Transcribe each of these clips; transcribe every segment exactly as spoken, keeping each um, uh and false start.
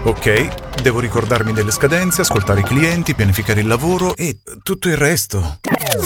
Ok, devo ricordarmi delle scadenze, ascoltare i clienti, pianificare il lavoro e tutto il resto.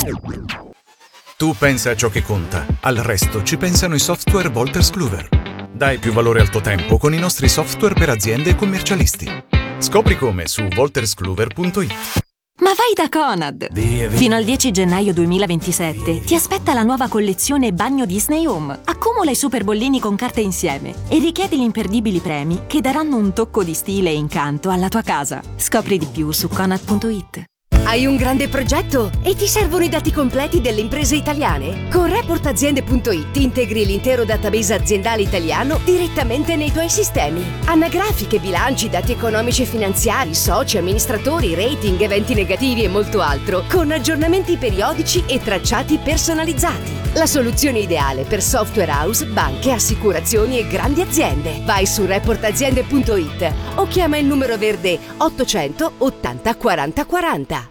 Tu pensa a ciò che conta, al resto ci pensano i software Wolters Kluwer. Dai più valore al tuo tempo con i nostri software per aziende e commercialisti. Scopri come su wolters kluwer punto it. Ma vai da Conad! Via, via. Fino al dieci gennaio duemilaventisette ti aspetta la nuova collezione Bagno Disney Home. Accumula i super bollini con carte insieme e richiedi gli imperdibili premi che daranno un tocco di stile e incanto alla tua casa. Scopri di più su conad punto it. Hai un grande progetto e ti servono i dati completi delle imprese italiane? Con report aziende punto it integri l'intero database aziendale italiano direttamente nei tuoi sistemi. Anagrafiche, bilanci, dati economici e finanziari, soci, amministratori, rating, eventi negativi e molto altro, con aggiornamenti periodici e tracciati personalizzati. La soluzione ideale per software house, banche, assicurazioni e grandi aziende. Vai su report aziende punto it o chiama il numero verde ottocento ottanta quaranta quaranta.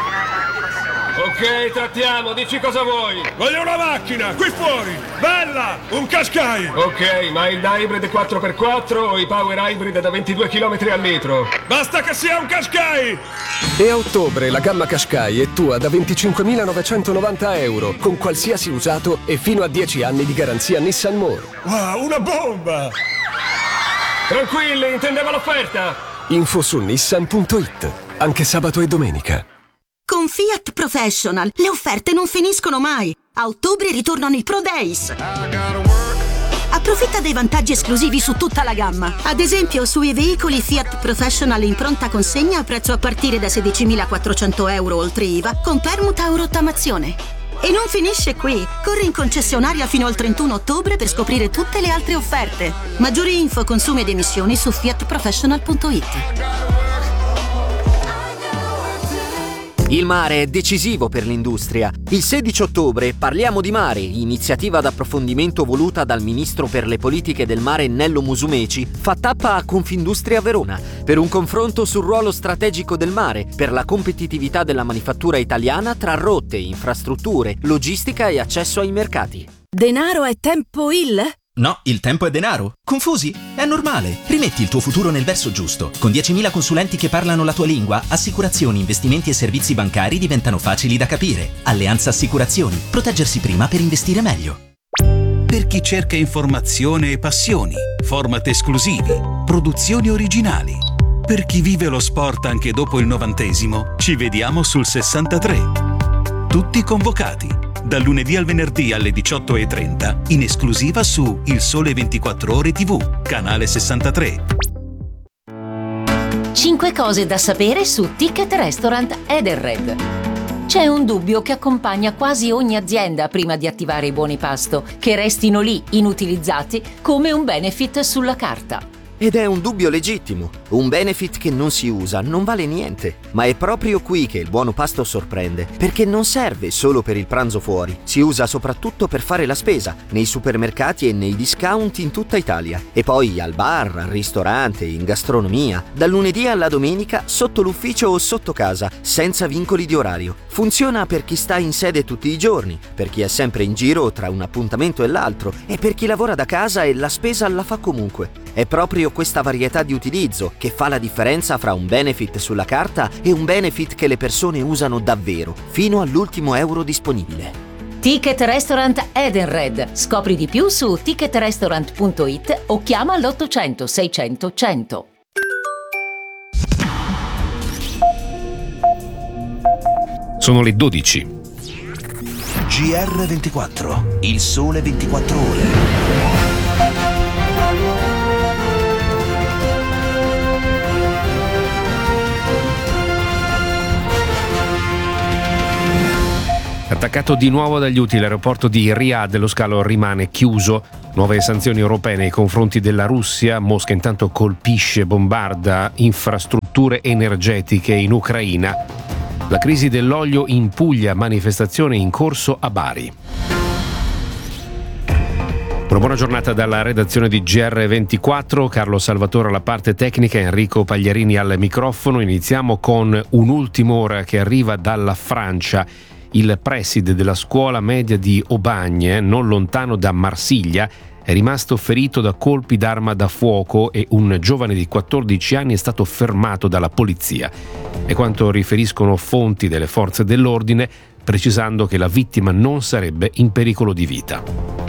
Ok, trattiamo, dici cosa vuoi. Voglio una macchina, qui fuori, bella, un Qashqai. Ok, ma il hybrid quattro per quattro o i power hybrid da ventidue chilometri al litro? Basta che sia un Qashqai. E a ottobre la gamma Qashqai è tua da venticinquemilanovecentovananta euro, con qualsiasi usato e fino a dieci anni di garanzia Nissan More. Wow, una bomba. Tranquilli, intendevo l'offerta. Info su nissan punto it, anche sabato e domenica. Con Fiat Professional le offerte non finiscono mai. A ottobre ritornano i Pro Days. Approfitta dei vantaggi esclusivi su tutta la gamma. Ad esempio sui veicoli Fiat Professional in pronta consegna a prezzo a partire da sedicimilaquattrocento euro oltre I V A con permuta o rottamazione. E non finisce qui. Corri in concessionaria fino al trentuno ottobre per scoprire tutte le altre offerte. Maggiori info, consumi ed emissioni su fiat professional punto it. Il mare è decisivo per l'industria. Il sedici ottobre Parliamo di Mare, iniziativa d'approfondimento voluta dal ministro per le politiche del mare Nello Musumeci, fa tappa a Confindustria Verona per un confronto sul ruolo strategico del mare per la competitività della manifattura italiana tra rotte, infrastrutture, logistica e accesso ai mercati. Denaro è tempo il? No, il tempo è denaro. Confusi? È normale. Rimetti il tuo futuro nel verso giusto. Con diecimila consulenti che parlano la tua lingua, assicurazioni, investimenti e servizi bancari diventano facili da capire. Alleanza Assicurazioni. Proteggersi prima per investire meglio. Per chi cerca informazione e passioni, format esclusivi, produzioni originali. Per chi vive lo sport anche dopo il novantesimo, ci vediamo sul sessantatré. Tutti convocati. Dal lunedì al venerdì alle diciotto e trenta, in esclusiva su Il Sole ventiquattro Ore tivù, canale sessantatré. cinque cose da sapere su Ticket Restaurant Edenred. C'è un dubbio che accompagna quasi ogni azienda prima di attivare i buoni pasto, che restino lì inutilizzati come un benefit sulla carta. Ed è un dubbio legittimo. Un benefit che non si usa non vale niente. Ma è proprio qui che il buono pasto sorprende, perché non serve solo per il pranzo fuori. Si usa soprattutto per fare la spesa, nei supermercati e nei discount in tutta Italia. E poi al bar, al ristorante, in gastronomia, dal lunedì alla domenica, sotto l'ufficio o sotto casa, senza vincoli di orario. Funziona per chi sta in sede tutti i giorni, per chi è sempre in giro tra un appuntamento e l'altro, e per chi lavora da casa e la spesa la fa comunque. È proprio questa varietà di utilizzo che fa la differenza fra un benefit sulla carta e un benefit che le persone usano davvero, fino all'ultimo euro disponibile. Ticket Restaurant Edenred. Scopri di più su ticket restaurant punto it o chiama all'ottocento seicento cento. Sono le dodici. G R ventiquattro, il sole ventiquattro ore. Attaccato di nuovo dagli Houthi, l'aeroporto di Riyadh, lo scalo rimane chiuso. Nuove sanzioni europee nei confronti della Russia. Mosca intanto colpisce, bombarda infrastrutture energetiche in Ucraina. La crisi dell'olio in Puglia, manifestazione in corso a Bari. Una buona giornata dalla redazione di G R ventiquattro, Carlo Salvatore alla parte tecnica, Enrico Pagliarini al microfono. Iniziamo con un'ultima ora che arriva dalla Francia. Il preside della scuola media di Aubagne, non lontano da Marsiglia, è rimasto ferito da colpi d'arma da fuoco e un giovane di quattordici anni è stato fermato dalla polizia. È quanto riferiscono fonti delle forze dell'ordine, precisando che la vittima non sarebbe in pericolo di vita.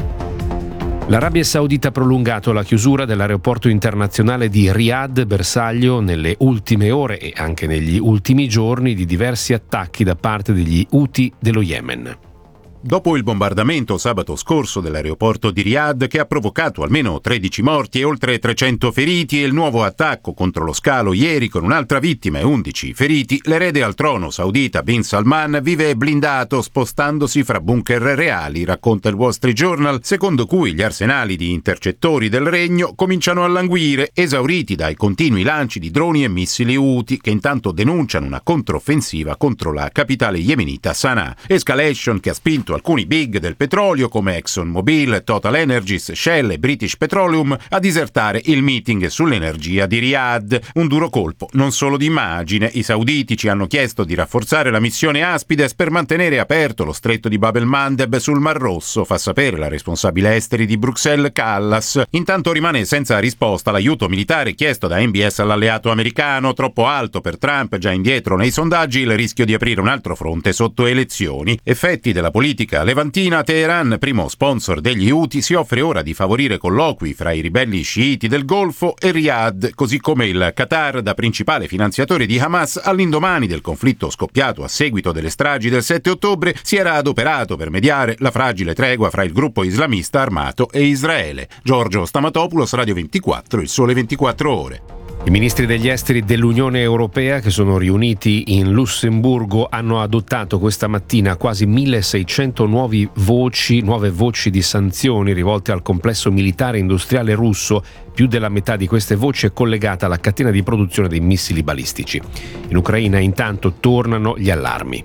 L'Arabia Saudita ha prolungato la chiusura dell'aeroporto internazionale di Riyadh, bersaglio nelle ultime ore e anche negli ultimi giorni di diversi attacchi da parte degli Houthi dello Yemen. Dopo il bombardamento sabato scorso dell'aeroporto di Riyadh, che ha provocato almeno tredici morti e oltre trecento feriti, e il nuovo attacco contro lo scalo ieri con un'altra vittima e undici feriti, l'erede al trono saudita Bin Salman vive blindato spostandosi fra bunker reali, racconta il Wall Street Journal, secondo cui gli arsenali di intercettori del regno cominciano a languire, esauriti dai continui lanci di droni e missili Houthi, che intanto denunciano una controffensiva contro la capitale yemenita Sana'a. Escalation che ha spinto alcuni big del petrolio come ExxonMobil, Total Energies, Shell e British Petroleum a disertare il meeting sull'energia di Riyadh. Un duro colpo non solo di immagine. I sauditi ci hanno chiesto di rafforzare la missione Aspides per mantenere aperto lo stretto di Bab el-Mandeb sul Mar Rosso, fa sapere la responsabile esteri di Bruxelles Callas. Intanto rimane senza risposta l'aiuto militare chiesto da M B S all'alleato americano, troppo alto per Trump, già indietro nei sondaggi, il rischio di aprire un altro fronte sotto elezioni. Effetti della politica levantina. Teheran, primo sponsor degli Houthi, si offre ora di favorire colloqui fra i ribelli sciiti del Golfo e Riyadh, così come il Qatar, da principale finanziatore di Hamas, all'indomani del conflitto scoppiato a seguito delle stragi del sette ottobre, si era adoperato per mediare la fragile tregua fra il gruppo islamista armato e Israele. Giorgio Stamatopoulos, Radio ventiquattro, Il Sole ventiquattro Ore. I ministri degli esteri dell'Unione Europea, che sono riuniti in Lussemburgo, hanno adottato questa mattina quasi milleseicento nuovi voci, nuove voci di sanzioni rivolte al complesso militare industriale russo. Più della metà di queste voci è collegata alla catena di produzione dei missili balistici. In Ucraina intanto tornano gli allarmi.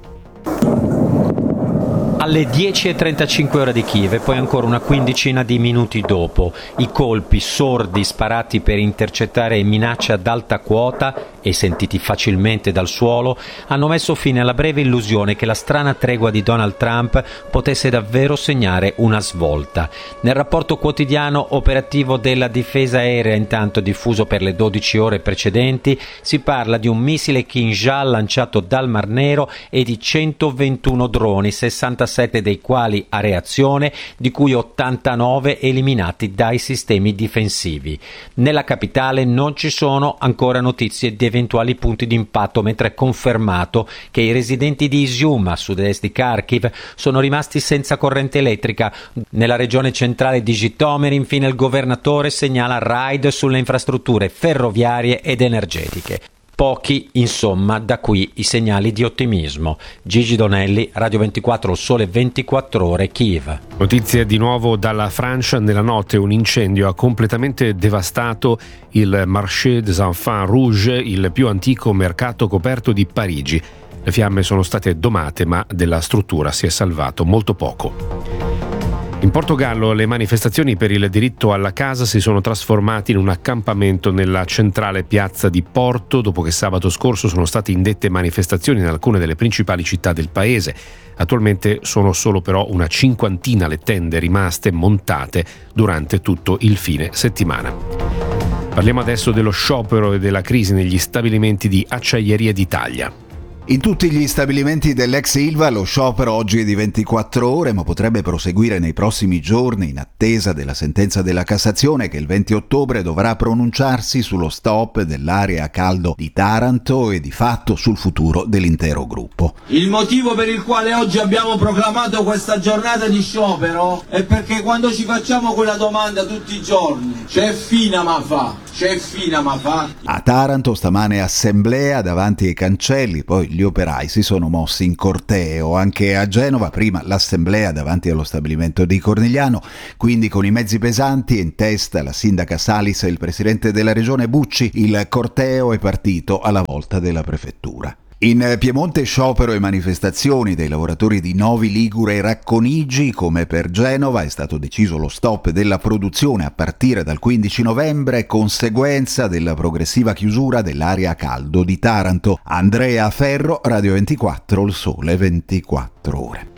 Alle dieci e trentacinque ore di Kiev e poi ancora una quindicina di minuti dopo, i colpi sordi sparati per intercettare minacce ad alta quota e sentiti facilmente dal suolo hanno messo fine alla breve illusione che la strana tregua di Donald Trump potesse davvero segnare una svolta. Nel rapporto quotidiano operativo della difesa aerea, intanto diffuso per le dodici ore precedenti, si parla di un missile Kinjal lanciato dal Mar Nero e di centoventuno droni, sessantasette dei quali a reazione, di cui ottantanove eliminati dai sistemi difensivi. Nella capitale non ci sono ancora notizie di eventuali punti di impatto, mentre è confermato che i residenti di Izium, a sud-est di Kharkiv, sono rimasti senza corrente elettrica. Nella regione centrale di Žytomyr, infine, il governatore segnala raid sulle infrastrutture ferroviarie ed energetiche. Pochi, insomma, da qui i segnali di ottimismo. Gigi Donelli, Radio ventiquattro, Il Sole ventiquattro Ore, Kiev. Notizie di nuovo dalla Francia. Nella notte un incendio ha completamente devastato il Marché des Enfants Rouges, il più antico mercato coperto di Parigi. Le fiamme sono state domate, ma della struttura si è salvato molto poco. In Portogallo le manifestazioni per il diritto alla casa si sono trasformate in un accampamento nella centrale piazza di Porto, dopo che sabato scorso sono state indette manifestazioni in alcune delle principali città del paese. Attualmente sono solo però una cinquantina le tende rimaste montate durante tutto il fine settimana. Parliamo adesso dello sciopero e della crisi negli stabilimenti di Acciaierie d'Italia. In tutti gli stabilimenti dell'ex Ilva lo sciopero oggi è di ventiquattro ore, ma potrebbe proseguire nei prossimi giorni in attesa della sentenza della Cassazione che il venti ottobre dovrà pronunciarsi sullo stop dell'area a caldo di Taranto e di fatto sul futuro dell'intero gruppo. Il motivo per il quale oggi abbiamo proclamato questa giornata di sciopero è perché quando ci facciamo quella domanda tutti i giorni, c'è fina ma fa, c'è fina ma fa. A Taranto stamane assemblea davanti ai cancelli, poi gli operai si sono mossi in corteo. Anche a Genova prima l'assemblea davanti allo stabilimento di Cornigliano, quindi con i mezzi pesanti e in testa la sindaca Salis e il presidente della regione Bucci. Il corteo è partito alla volta della prefettura. In Piemonte sciopero e manifestazioni dei lavoratori di Novi Ligure e Racconigi. Come per Genova è stato deciso lo stop della produzione a partire dal quindici novembre, conseguenza della progressiva chiusura dell'area a caldo di Taranto. Andrea Ferro, Radio ventiquattro, Il Sole ventiquattro Ore.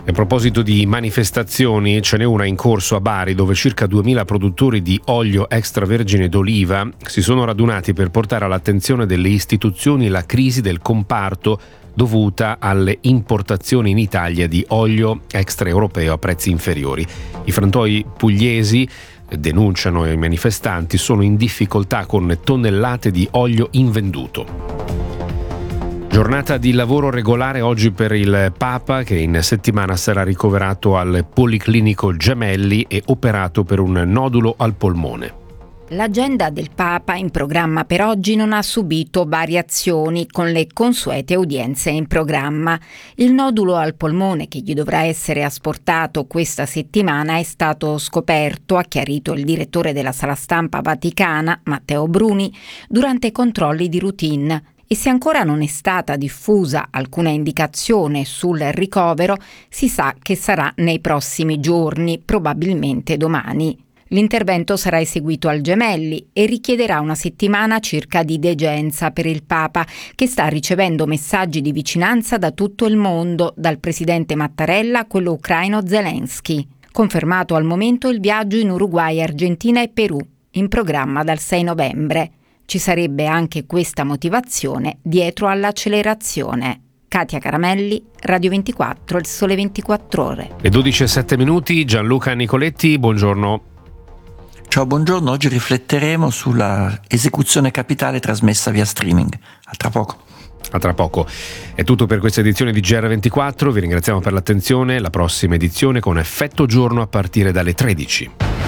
A proposito di manifestazioni, ce n'è una in corso a Bari dove circa duemila produttori di olio extravergine d'oliva si sono radunati per portare all'attenzione delle istituzioni la crisi del comparto dovuta alle importazioni in Italia di olio extraeuropeo a prezzi inferiori. I frantoi pugliesi, denunciano i manifestanti, sono in difficoltà con tonnellate di olio invenduto. Giornata di lavoro regolare oggi per il Papa, che in settimana sarà ricoverato al Policlinico Gemelli e operato per un nodulo al polmone. L'agenda del Papa in programma per oggi non ha subito variazioni con le consuete udienze in programma. Il nodulo al polmone che gli dovrà essere asportato questa settimana è stato scoperto, ha chiarito il direttore della sala stampa vaticana, Matteo Bruni, durante controlli di routine. E se ancora non è stata diffusa alcuna indicazione sul ricovero, si sa che sarà nei prossimi giorni, probabilmente domani. L'intervento sarà eseguito al Gemelli e richiederà una settimana circa di degenza per il Papa, che sta ricevendo messaggi di vicinanza da tutto il mondo, dal presidente Mattarella a quello ucraino Zelensky. Confermato al momento il viaggio in Uruguay, Argentina e Perù, in programma dal sei novembre. Ci sarebbe anche questa motivazione dietro all'accelerazione. Katia Caramelli, Radio ventiquattro, Il Sole ventiquattro Ore. Le dodici e sette minuti, Gianluca Nicoletti, buongiorno. Ciao, buongiorno. Oggi rifletteremo sulla esecuzione capitale trasmessa via streaming. A tra poco. A tra poco. È tutto per questa edizione di G R ventiquattro, vi ringraziamo per l'attenzione. La prossima edizione con effetto giorno a partire dalle tredici.